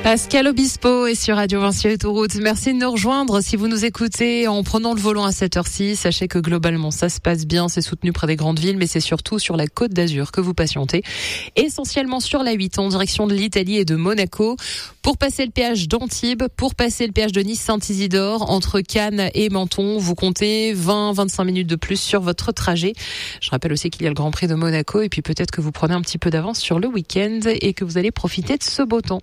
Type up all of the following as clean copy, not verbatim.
Pascal Obispo est sur Radio Vinci Autoroute. Merci de nous rejoindre. Si vous nous écoutez en prenant le volant à cette heure-ci, sachez que globalement ça se passe bien, c'est soutenu près des grandes villes, mais c'est surtout sur la Côte d'Azur que vous patientez. Essentiellement sur la 8 en direction de l'Italie et de Monaco. Pour passer le péage d'Antibes, pour passer le péage de Nice-Saint-Isidore, entre Cannes et Menton, vous comptez 20-25 minutes de plus sur votre trajet. Je rappelle aussi qu'il y a le Grand Prix de Monaco et puis peut-être que vous prenez un petit peu d'avance sur le week-end et que vous allez profiter de ce beau temps.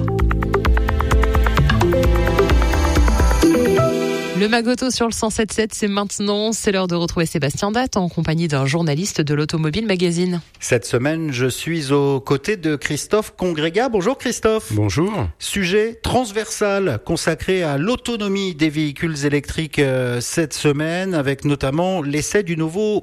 Le Magoto sur le 107.7, c'est maintenant. C'est l'heure de retrouver Sébastien Datte en compagnie d'un journaliste de l'Automobile Magazine. Cette semaine, je suis aux côtés de Christophe Congrégat. Bonjour Christophe. Bonjour. Sujet transversal consacré à l'autonomie des véhicules électriques cette semaine, avec notamment l'essai du nouveau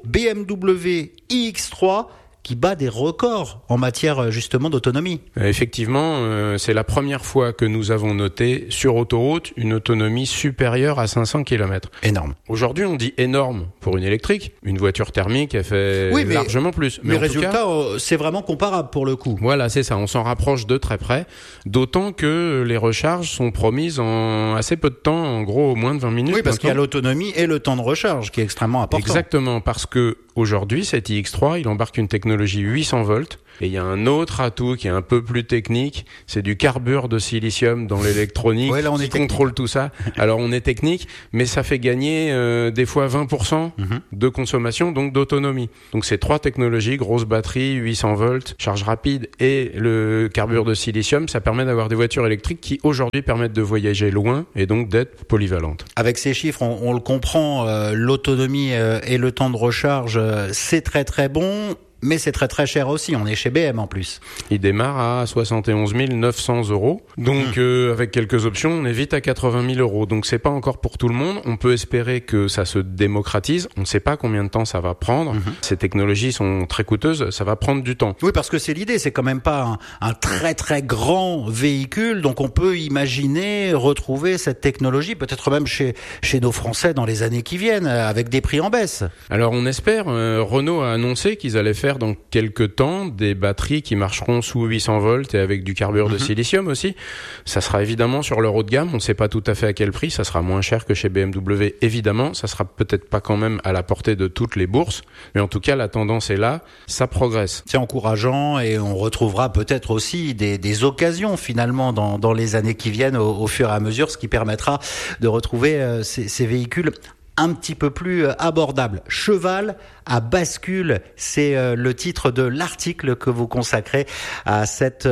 BMW iX3 qui bat des records en matière justement d'autonomie. Effectivement, c'est la première fois que nous avons noté sur autoroute une autonomie supérieure à 500 km. Énorme. Aujourd'hui, on dit énorme pour une électrique. Une voiture thermique, elle fait largement plus. Mais résultat, c'est vraiment comparable pour le coup. Voilà, c'est ça. On s'en rapproche de très près. D'autant que les recharges sont promises en assez peu de temps, en gros moins de 20 minutes. Oui, parce qu'il y a l'autonomie et le temps de recharge qui est extrêmement important. Exactement, parce que aujourd'hui, cet iX3, il embarque une technologie 800 volts. Et il y a un autre atout qui est un peu plus technique, c'est du carbure de silicium dans l'électronique qui contrôle tout ça. Alors on est technique, mais ça fait gagner des fois 20% de consommation, donc d'autonomie. Donc c'est trois technologies, grosse batterie, 800 volts, charge rapide et le carbure de silicium, ça permet d'avoir des voitures électriques qui aujourd'hui permettent de voyager loin et donc d'être polyvalentes. Avec ces chiffres, on le comprend, l'autonomie et le temps de recharge, c'est très très bon. Mais c'est très très cher aussi, on est chez BM en plus. Il démarre à 71 900 €. Donc avec quelques options, on est vite à 80 000 €. Donc c'est pas encore pour tout le monde. On peut espérer que ça se démocratise. On ne sait pas combien de temps ça va prendre. Ces technologies sont très coûteuses, ça va prendre du temps. Oui, parce que c'est l'idée, c'est quand même pas un très très grand véhicule. Donc on peut imaginer retrouver cette technologie, peut-être même chez nos Français dans les années qui viennent, avec des prix en baisse. Alors on espère. Renault a annoncé qu'ils allaient faire dans quelques temps des batteries qui marcheront sous 800 volts et avec du carbure de silicium aussi. Ça sera évidemment sur leur haut de gamme. On ne sait pas tout à fait à quel prix. Ça sera moins cher que chez BMW, évidemment. Ça sera peut-être pas quand même à la portée de toutes les bourses. Mais en tout cas, la tendance est là. Ça progresse. C'est encourageant et on retrouvera peut-être aussi des occasions finalement dans les années qui viennent au fur et à mesure, ce qui permettra de retrouver ces véhicules un petit peu plus abordable. Cheval à bascule, c'est le titre de l'article que vous consacrez à cette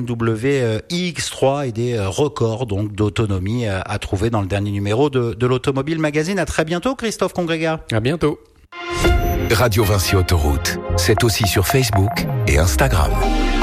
BMW iX3 et des records donc d'autonomie à trouver dans le dernier numéro de l'Automobile Magazine. À très bientôt, Christophe Congrégat. À bientôt. Radio Vinci Autoroute, c'est aussi sur Facebook et Instagram.